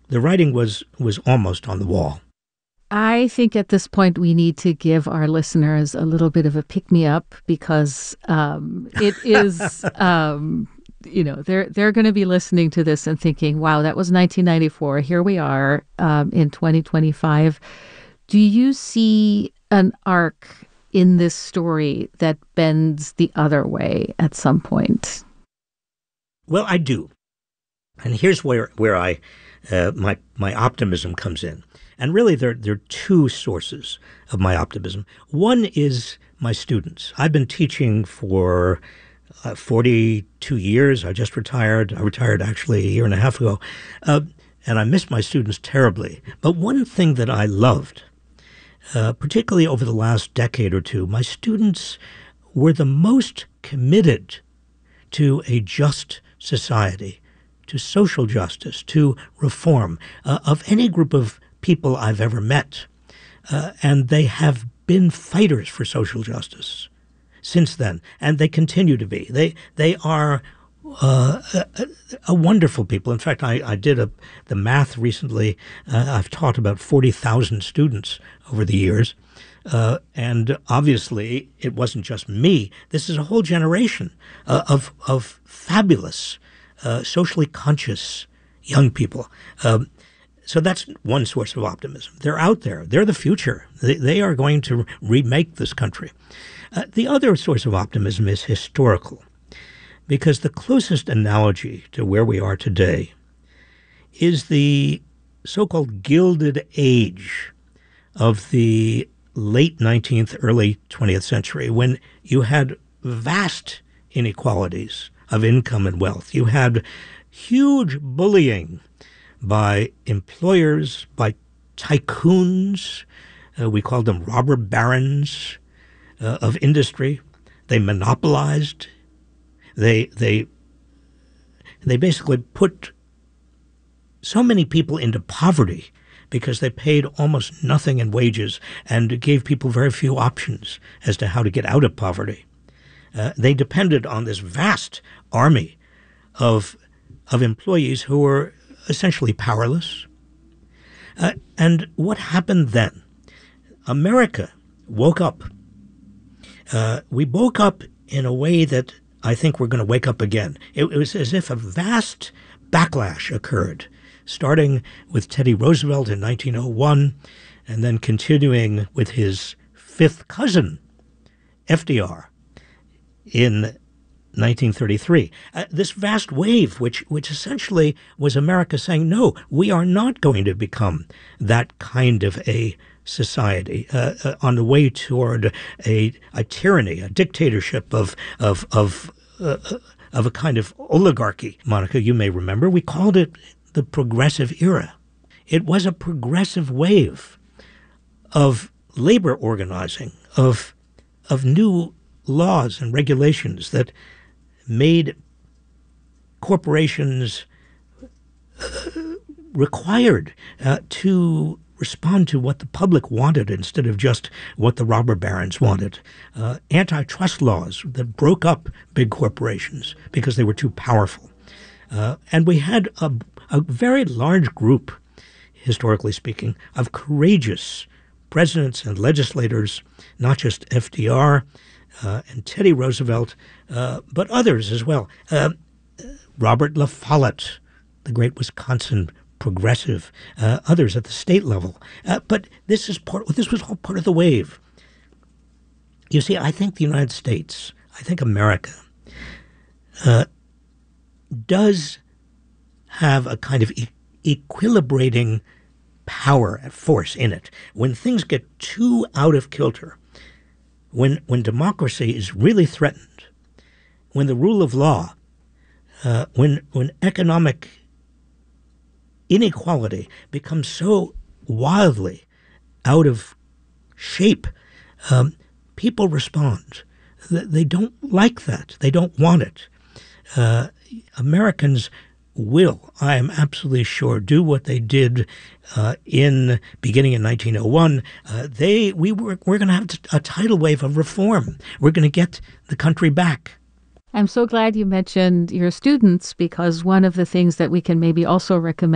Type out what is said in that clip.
the writing was almost on the wall. I think at this point we need to give our listeners a little bit of a pick-me-up because it is, they're going to be listening to this and thinking, wow, that was 1994. Here we are in 2025. Do you see an arc in this story that bends the other way at some point? Well, I do. And here's where my optimism comes in. And really, there are two sources of my optimism. One is my students. I've been teaching for 42 years. I just retired. I retired actually a year and a half ago. And I miss my students terribly. But one thing that I loved, particularly over the last decade or two, my students were the most committed to a just society, to social justice, to reform, of any group of people I've ever met. And they have been fighters for social justice since then, and they continue to be. They are a wonderful people. In fact, I did the math recently. I've taught about 40,000 students over the years. And obviously, it wasn't just me. This is a whole generation of fabulous, socially conscious young people. So that's one source of optimism. They're out there. They're the future. They are going to remake this country. The other source of optimism is historical, because the closest analogy to where we are today is the so-called Gilded Age of the late 19th, early 20th century, when you had vast inequalities of income and wealth. You had huge bullying by employers, by tycoons. We called them robber barons of industry. They monopolized. They basically put so many people into poverty because they paid almost nothing in wages and gave people very few options as to how to get out of poverty. They depended on this vast army of employees who were essentially powerless. And what happened then? America woke up. We woke up in a way that I think we're going to wake up again. It was as if a vast backlash occurred, starting with Teddy Roosevelt in 1901, and then continuing with his fifth cousin, FDR, in 1933. This vast wave, which essentially was America saying, no, we are not going to become that kind of a society on the way toward a tyranny, a dictatorship of a kind of oligarchy. Monica, you may remember, we called it the Progressive Era. It was a progressive wave of labor organizing, of new laws and regulations that made corporations required to respond to what the public wanted instead of just what the robber barons wanted. Antitrust laws that broke up big corporations because they were too powerful. And we had a very large group, historically speaking, of courageous presidents and legislators, not just FDR and Teddy Roosevelt, but others as well. Robert La Follette, the great Wisconsin progressive, others at the state level. But this was all part of the wave. You see, I think the United States, I think America, does have a kind of equilibrating power and force in it. When things get too out of kilter, when democracy is really threatened, when the rule of law, when economic inequality becomes so wildly out of shape, people respond. They don't like that. They don't want it. Americans will, I am absolutely sure, do what they did beginning in 1901. We're going to have a tidal wave of reform. We're going to get the country back. I'm so glad you mentioned your students, because one of the things that we can maybe also recommend